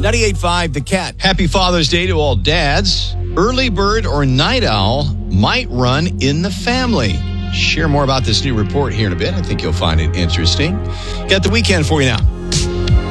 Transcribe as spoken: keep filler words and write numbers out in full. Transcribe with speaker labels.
Speaker 1: ninety-eight point five The Cat.
Speaker 2: Happy Father's Day to all dads. Early bird or night owl might run in the family. Share more about this new report here in a bit. I think you'll find it interesting. Got the weekend for you now.